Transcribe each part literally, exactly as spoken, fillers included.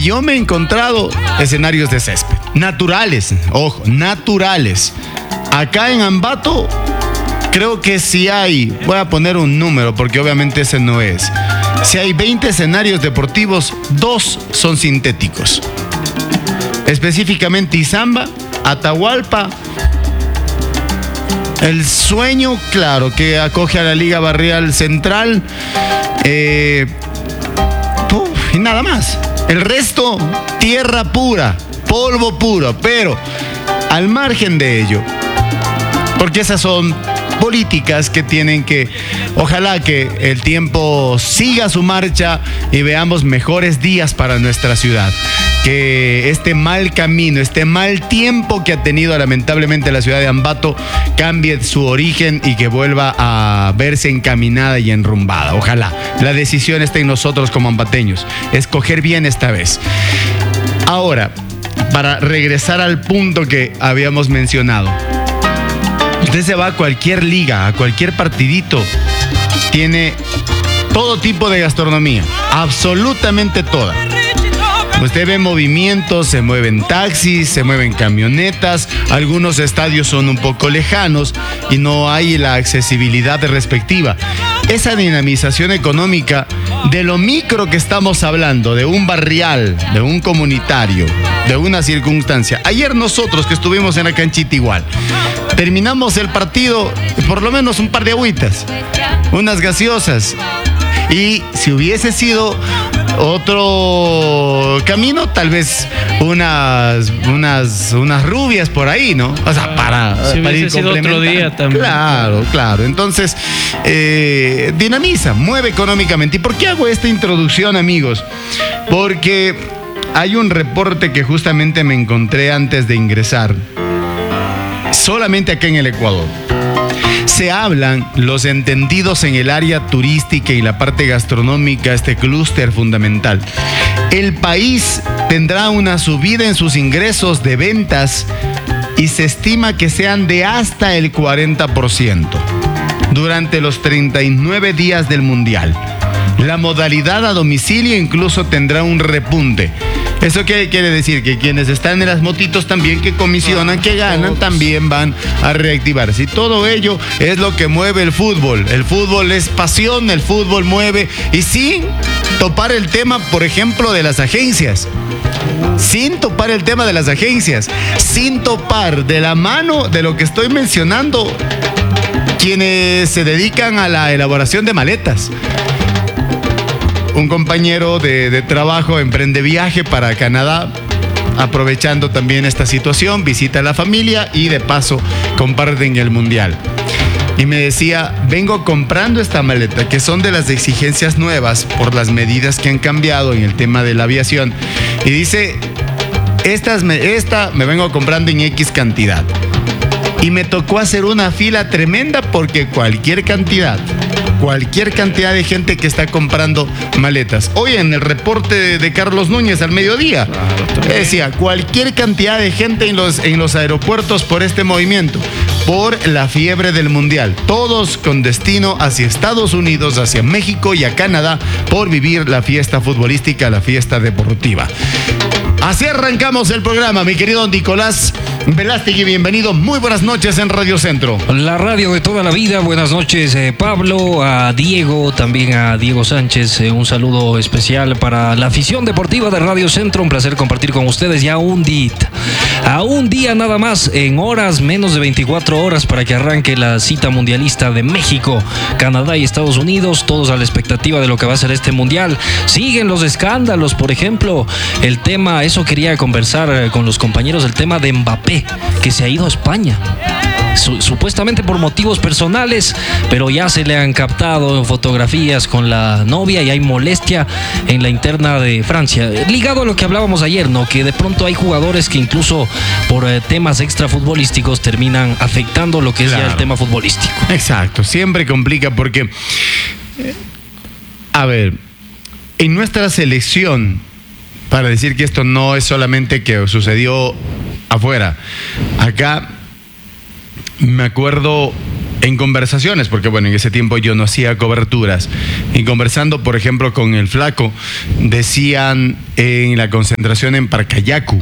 yo me he encontrado escenarios de césped. Naturales, ojo, naturales. Acá en Ambato, creo que si hay, voy a poner un número porque obviamente ese no es. Si hay veinte escenarios deportivos, dos son sintéticos. Específicamente Izamba, Atahualpa, El Sueño, claro, que acoge a la Liga Barrial Central, eh, uf, y nada más. El resto, tierra pura, polvo puro, pero al margen de ello, porque esas son políticas que tienen que, ojalá que el tiempo siga su marcha y veamos mejores días para nuestra ciudad. Que este mal camino, este mal tiempo que ha tenido lamentablemente la ciudad de Ambato cambie su origen y que vuelva a verse encaminada y enrumbada. Ojalá. La decisión está en nosotros como ambateños. Escoger bien esta vez. Ahora, para regresar al punto que habíamos mencionado. Usted se va a cualquier liga, a cualquier partidito, tiene todo tipo de gastronomía, absolutamente toda. Usted ve movimientos, se mueven taxis, se mueven camionetas, algunos estadios son un poco lejanos y no hay la accesibilidad respectiva. Esa dinamización económica de lo micro que estamos hablando, de un barrial, de un comunitario, de una circunstancia. Ayer nosotros que estuvimos en la canchita igual, terminamos el partido, por lo menos un par de agüitas, unas gaseosas. Y si hubiese sido otro camino, tal vez unas, unas, unas rubias por ahí, ¿no? O sea, para, si para ir sido otro día también. Claro, claro. Entonces, eh, dinamiza, mueve económicamente. ¿Y por qué hago esta introducción, amigos? Porque hay un reporte que justamente me encontré antes de ingresar, solamente acá en el Ecuador. Se hablan los entendidos en el área turística y la parte gastronómica, este clúster fundamental. El país tendrá una subida en sus ingresos de ventas y se estima que sean de hasta el cuarenta por ciento durante los treinta y nueve días del Mundial. La modalidad a domicilio incluso tendrá un repunte. ¿Eso qué quiere decir? Que quienes están en las motitos también, que comisionan, que ganan, también van a reactivarse. Y todo ello es lo que mueve el fútbol. El fútbol es pasión, el fútbol mueve. Y sin topar el tema, por ejemplo, de las agencias. Sin topar el tema de las agencias. Sin topar de la mano de lo que estoy mencionando, quienes se dedican a la elaboración de maletas. Un compañero de, de trabajo emprende viaje para Canadá, aprovechando también esta situación, visita a la familia y de paso comparten el Mundial. Y me decía, vengo comprando esta maleta, que son de las exigencias nuevas por las medidas que han cambiado en el tema de la aviación. Y dice, Estas me, esta me vengo comprando en X cantidad. Y me tocó hacer una fila tremenda porque cualquier cantidad... Cualquier cantidad de gente que está comprando maletas. Hoy en el reporte de, de Carlos Núñez al mediodía, claro, decía, cualquier cantidad de gente en los, en los aeropuertos por este movimiento, por la fiebre del Mundial. Todos con destino hacia Estados Unidos, hacia México y a Canadá por vivir la fiesta futbolística, la fiesta deportiva. Así arrancamos el programa, mi querido Nicolás Velástegui, bienvenido. Muy buenas noches en Radio Centro. La radio de toda la vida. Buenas noches, eh, Pablo, a Diego, también a Diego Sánchez. Eh, un saludo especial para la afición deportiva de Radio Centro. Un placer compartir con ustedes ya un día, a un día nada más, en horas, menos de veinticuatro horas para que arranque la cita mundialista de México, Canadá y Estados Unidos. Todos a la expectativa de lo que va a ser este mundial. Siguen los escándalos, por ejemplo, el tema, eso quería conversar con los compañeros, el tema de Mbappé, que se ha ido a España, Su, supuestamente por motivos personales, pero ya se le han captado fotografías con la novia y hay molestia en la interna de Francia, ligado a lo que hablábamos ayer, ¿no? Que de pronto hay jugadores que incluso por eh, temas extrafutbolísticos terminan afectando lo que es, claro, ya el tema futbolístico. Exacto, siempre complica porque, eh, a ver, en nuestra selección, para decir que esto no es solamente que sucedió afuera, acá me acuerdo en conversaciones, porque bueno, en ese tiempo yo no hacía coberturas, y conversando, por ejemplo, con el Flaco, decían en la concentración en Parcayacu,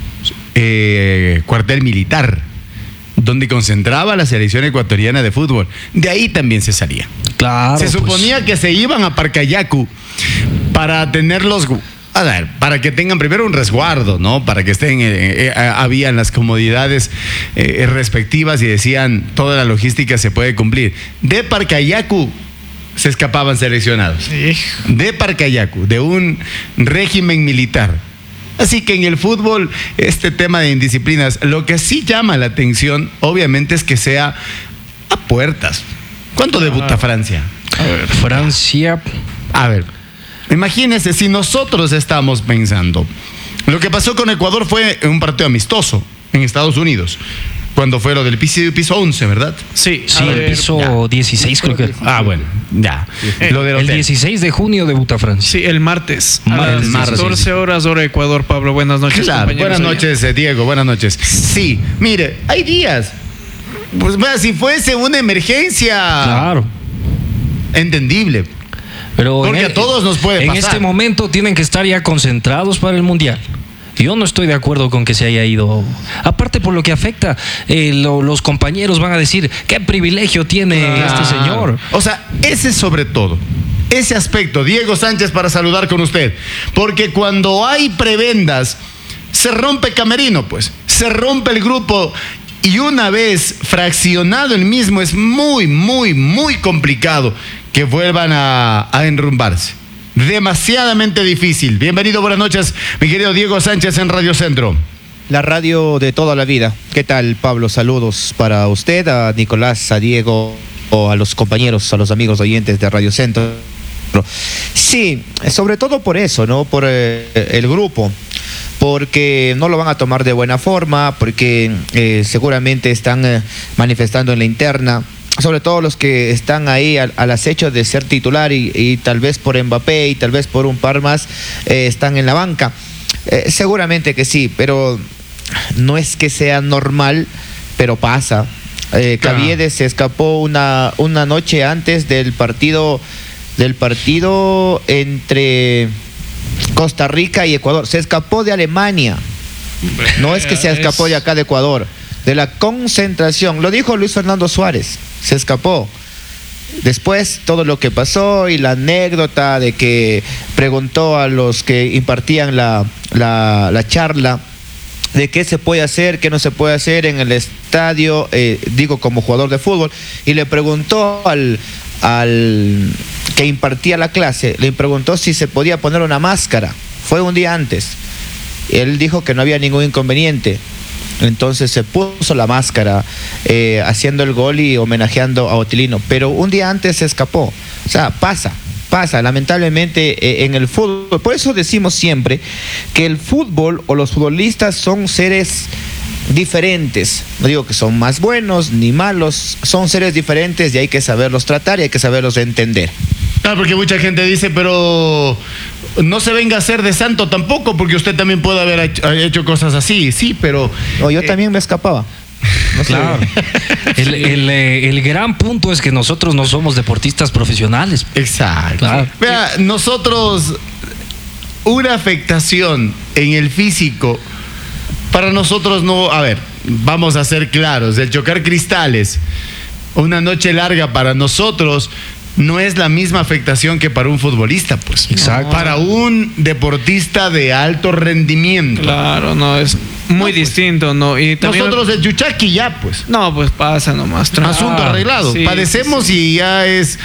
eh, cuartel militar, donde concentraba la selección ecuatoriana de fútbol, de ahí también se salía. Claro. Se suponía pues. que se iban a Parcayacu para tenerlos... A ver, para que tengan primero un resguardo, ¿no? Para que estén, eh, eh, habían las comodidades eh, respectivas y decían, toda la logística se puede cumplir. De Parcayacu se escapaban seleccionados. Sí. De Parcayacu, de un régimen militar. Así que en el fútbol, este tema de indisciplinas, lo que sí llama la atención, obviamente, es que sea a puertas. ¿Cuánto debuta ah, Francia? A ver, Francia. A ver. Imagínense si nosotros estamos pensando. Lo que pasó con Ecuador fue un partido amistoso en Estados Unidos, cuando fue lo del piso, piso once, ¿verdad? Sí, sí, el ver, piso ya. dieciséis creo que. Ah, bueno, ya. Eh, lo del el dieciséis de junio debuta Francia. Sí, el martes. Mar a las martes. catorce horas hora Ecuador, Pablo. Buenas noches, claro, buenas noches, eh, Diego, buenas noches. Sí, mire, hay días. Pues vea, si fuese una emergencia. Claro. Entendible. Pero porque el, a todos nos puede en pasar. En este momento tienen que estar ya concentrados para el Mundial. Yo no estoy de acuerdo con que se haya ido. Aparte por lo que afecta, eh, lo, los compañeros van a decir, ¿qué privilegio tiene ah, este señor? O sea, ese sobre todo, ese aspecto, Diego Sánchez, para saludar con usted. Porque cuando hay prebendas, se rompe camerino, pues. Se rompe el grupo. Y una vez fraccionado el mismo, es muy, muy, muy complicado que vuelvan a, a enrumbarse. Demasiadamente difícil. Bienvenido, buenas noches, mi querido Diego Sánchez en Radio Centro. La radio de toda la vida. ¿Qué tal, Pablo? Saludos para usted, a Nicolás, a Diego, o a los compañeros, a los amigos oyentes de Radio Centro. Sí, sobre todo por eso, ¿no? Por eh, el grupo. Porque no lo van a tomar de buena forma, porque eh, seguramente están eh, manifestando en la interna, sobre todo los que están ahí al, al acecho de ser titular y, y tal vez por Mbappé y tal vez por un par más eh, están en la banca. Eh, seguramente que sí, pero no es que sea normal, pero pasa. Eh, Caviedes se escapó una, una noche antes del partido, del partido entre Costa Rica y Ecuador. Se escapó de Alemania. No es que se escapó de acá de Ecuador, de la concentración. Lo dijo Luis Fernando Suárez. Se escapó. Después todo lo que pasó y la anécdota de que preguntó a los que impartían la, la, la charla de qué se puede hacer, qué no se puede hacer en el estadio, eh, digo como jugador de fútbol, y le preguntó al, al que impartía la clase, le preguntó si se podía poner una máscara. Fue un día antes. Él dijo que no había ningún inconveniente. Entonces se puso la máscara eh, haciendo el gol y homenajeando a Otilino, pero un día antes se escapó. O sea, pasa, pasa lamentablemente eh, en el fútbol. Por eso decimos siempre que el fútbol o los futbolistas son seres diferentes. No digo que son más buenos ni malos, son seres diferentes y hay que saberlos tratar y hay que saberlos entender. Ah, porque mucha gente dice, pero no se venga a ser de santo tampoco, porque usted también puede haber hecho, hecho cosas así. Sí, pero... No, yo eh, también me escapaba. No sé. Claro. El, el, el gran punto es que nosotros no somos deportistas profesionales. Exacto. Claro. Vea, nosotros, una afectación en el físico, para nosotros no... A ver, vamos a ser claros. El chocar cristales, una noche larga para nosotros... no es la misma afectación que para un futbolista, pues. Exacto. Para un deportista de alto rendimiento. Claro, no, es muy no, distinto, pues, ¿no? Y también nosotros de Chuchaki ya, pues. No, pues pasa nomás. Asunto ah, arreglado. Sí, Padecemos sí, sí. y ya es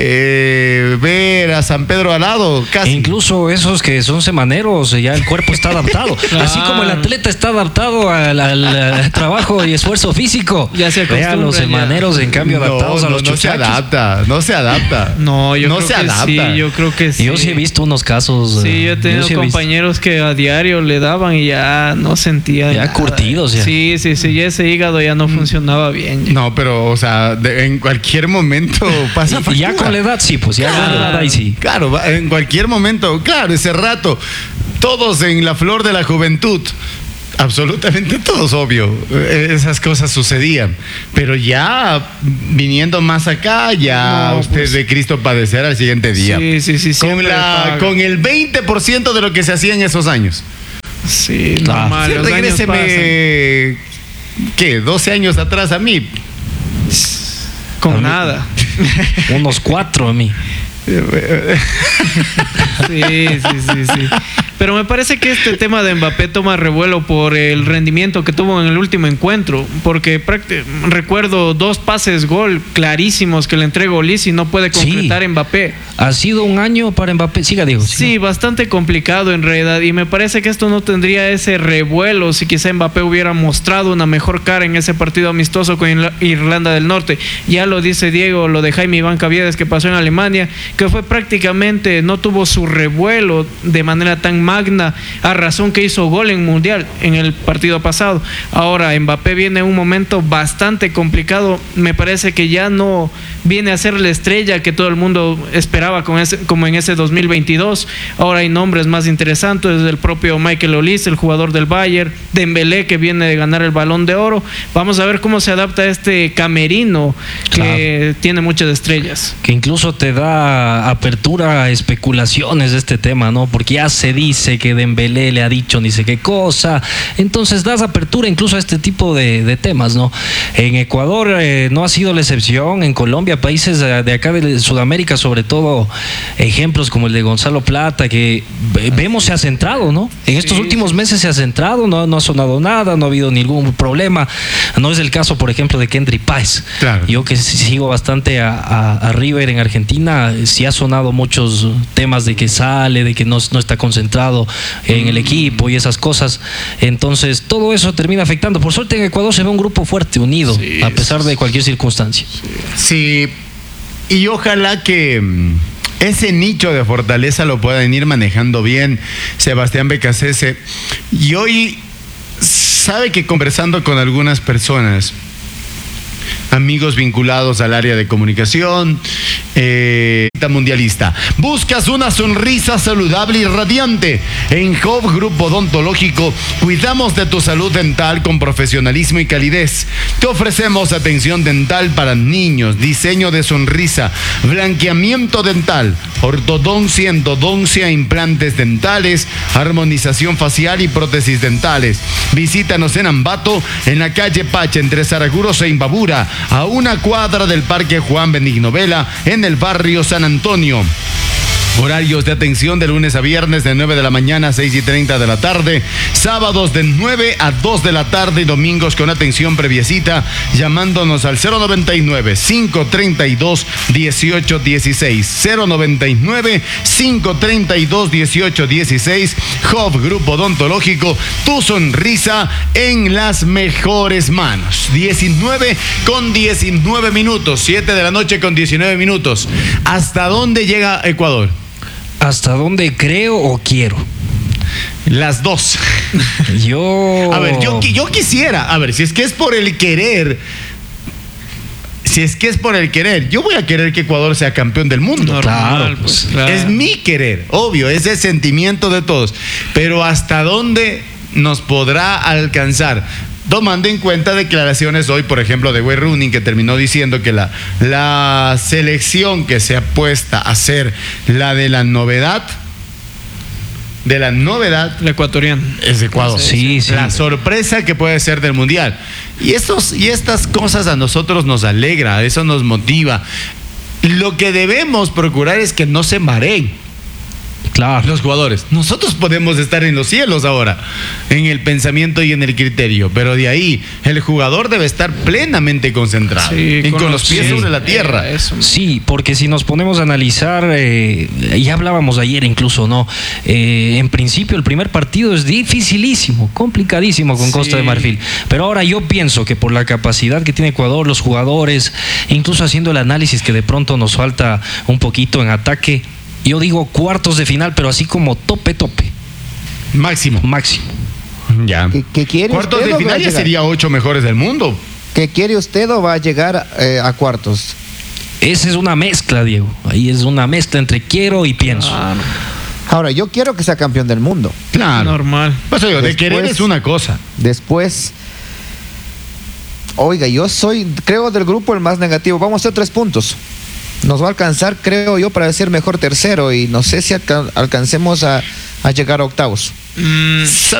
eh, ver a San Pedro al lado, casi. E incluso esos que son semaneros, ya el cuerpo está adaptado. Claro. Así como el atleta está adaptado al, al, al trabajo y esfuerzo físico. Ya se acostumbra. Vean los semaneros, ya. en cambio, adaptados no, a los no, no chuchakis. No se adapta, no se adapta. No, yo no creo se que adapta. sí, yo creo que sí. Yo sí he visto unos casos. Sí, yo he tenido sí he compañeros visto. que a diario le daban y ya no sentía ya nada. curtidos ya. Sí, sí, sí, ya ese hígado ya no funcionaba bien. Ya. No, pero, o sea, de, en cualquier momento pasa factura. Ya con la edad sí, pues ya claro, con la edad ahí sí. Claro, en cualquier momento, claro, ese rato, todos en la flor de la juventud. absolutamente todos, obvio. Esas cosas sucedían. Pero ya viniendo más acá, ya No, usted pues. de Cristo padecer al siguiente día. Sí, sí, sí. Con, siempre la, paga. con el veinte por ciento de lo que se hacía en esos años. Sí, Ah, normal. Sí, los años pasan. regréseme, ¿qué? doce años atrás a mí. Con A mí- nada. Unos cuatro a mí. Sí, sí, sí, sí. Pero me parece que este tema de Mbappé toma revuelo por el rendimiento que tuvo en el último encuentro, porque prácti- recuerdo dos pases gol clarísimos que le entregó Olise y no puede Sí. concretar Mbappé. Ha sido un año para Mbappé. Siga, Diego. siga. Sí, bastante complicado en realidad, y me parece que esto no tendría ese revuelo si quizá Mbappé hubiera mostrado una mejor cara en ese partido amistoso con Irla- Irlanda del Norte. Ya lo dice Diego, lo de Jaime Iván Caviedes que pasó en Alemania, que fue prácticamente, no tuvo su revuelo de manera tan magna, a razón que hizo gol en Mundial en el partido pasado. Ahora Mbappé viene en un momento bastante complicado, me parece que ya no viene a ser la estrella que todo el mundo esperaba con ese, como en ese dos mil veintidós. Ahora hay nombres más interesantes, el propio Michael Olise, el jugador del Bayern, Dembélé, que viene de ganar el Balón de Oro. Vamos a ver cómo se adapta este camerino que tiene muchas estrellas. Que incluso te da apertura a especulaciones de este tema, ¿no? Porque ya se dice que Dembélé le ha dicho ni sé qué cosa. Entonces das apertura incluso a este tipo de, de temas, ¿no? En Ecuador eh, no ha sido la excepción. En Colombia, países de, de acá de Sudamérica, sobre todo, ejemplos como el de Gonzalo Plata, que ve- vemos se ha centrado, ¿no? En estos Sí, últimos sí. meses se ha centrado, no, no ha sonado nada, no ha habido ningún problema. No es el caso, por ejemplo, de Kendry Páez. Claro. Yo que sigo bastante a, a- a River en Argentina, sí ha sonado muchos temas de que sale, de que no, no está concentrado en el equipo y esas cosas. Entonces, todo eso termina afectando. Por suerte, en Ecuador se ve un grupo fuerte, unido, Sí, a pesar de cualquier circunstancia. Sí, y ojalá que mm, ese nicho de fortaleza lo puedan ir manejando bien Sebastián Becasese. Y hoy, sabe que conversando con algunas personas, amigos vinculados al área de comunicación, eh, mundialista. Buscas una sonrisa saludable y radiante. En Job Grupo Odontológico cuidamos de tu salud dental con profesionalismo y calidez. Te ofrecemos atención dental para niños, diseño de sonrisa, blanqueamiento dental, ortodoncia, endodoncia, implantes dentales, armonización facial y prótesis dentales. Visítanos en Ambato, en la calle Pacha, entre Zaraguros e Imbabura, a una cuadra del Parque Juan Benigno Vela, en el barrio San Antonio. Horarios de atención de lunes a viernes de nueve de la mañana a seis y treinta de la tarde, sábados de nueve a dos de la tarde y domingos con atención previa cita, llamándonos al cero noventa y nueve, cinco treinta y dos, dieciocho dieciséis, cero noventa y nueve, cinco treinta y dos, dieciocho dieciséis. Job Grupo Odontológico, tu sonrisa en las mejores manos. diecinueve con diecinueve minutos, siete de la noche con diecinueve minutos. ¿Hasta dónde llega Ecuador? ¿Hasta dónde creo o quiero? Las dos. Yo... A ver, yo, qui- yo quisiera, a ver, si es que es por el querer, si es que es por el querer, yo voy a querer que Ecuador sea campeón del mundo. Normal, claro, pues, pues, claro. Es mi querer, obvio, es el sentimiento de todos. Pero ¿hasta dónde nos podrá alcanzar? Tomando en cuenta declaraciones hoy, por ejemplo, de Wayne Rooney, que terminó diciendo que la, la selección que se apuesta a ser la de la novedad, de la novedad, El ecuatoriano. es Ecuador. Sí, sí. La sorpresa que puede ser del Mundial. Y, estos, y estas cosas a nosotros nos alegra, eso nos motiva. Lo que debemos procurar es que no se mareen Claro. los jugadores. Nosotros podemos estar en los cielos ahora, en el pensamiento y en el criterio, pero de ahí el jugador debe estar plenamente concentrado Sí, y con, con los los- pies sí, sobre la tierra. era eso. Sí, porque si nos ponemos a analizar, eh, ya hablábamos ayer incluso, ¿no? Eh, en principio el primer partido es dificilísimo, complicadísimo con Costa Sí. de Marfil. Pero ahora yo pienso que por la capacidad que tiene Ecuador, los jugadores, incluso haciendo el análisis que de pronto nos falta un poquito en ataque, yo digo cuartos de final, pero así como tope, tope, Máximo. máximo. Ya. ¿Qué- qué quiere Cuartos usted de o va a final ya llegar? sería ocho mejores del mundo. ¿Qué quiere usted o va a llegar eh, a cuartos? Esa es una mezcla, Diego. Ahí es una mezcla entre quiero y pienso. Claro. Ahora, yo quiero que sea campeón del mundo. Claro. Normal. Pues digo, de Después- querer es una cosa. Después, oiga, yo soy, creo, del grupo el más negativo. Vamos a hacer tres puntos. Nos va a alcanzar, creo yo, para ser mejor tercero y no sé si alca- alcancemos a, a llegar a octavos. Mm,